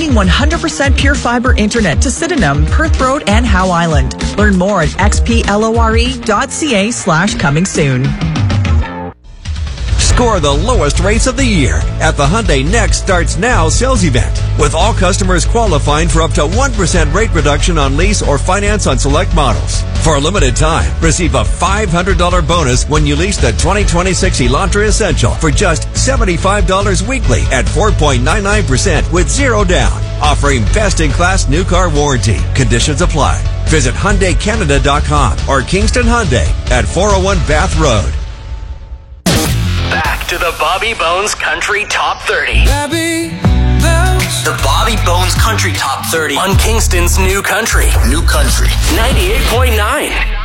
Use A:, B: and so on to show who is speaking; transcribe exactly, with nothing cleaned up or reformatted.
A: bringing one hundred percent pure fiber internet to Sydenham, Perth Road, and Howe Island. Learn more at xplore.ca slash coming soon.
B: Score the lowest rates of the year at the Hyundai Next Starts Now sales event, with all customers qualifying for up to one percent rate reduction on lease or finance on select models. For a limited time, receive a five hundred dollars bonus when you lease the twenty twenty-six Elantra Essential for just seventy-five dollars weekly at four point nine nine percent with zero down. Offering best-in-class new car warranty. Conditions apply. Visit Hyundai Canada dot com or Kingston Hyundai at four oh one Bath Road.
C: Back to the Bobby Bones Country Top thirty.
D: Bobby Bones.
C: The Bobby Bones Country Top thirty on Kingston's New Country.
E: New Country.
C: ninety-eight point nine.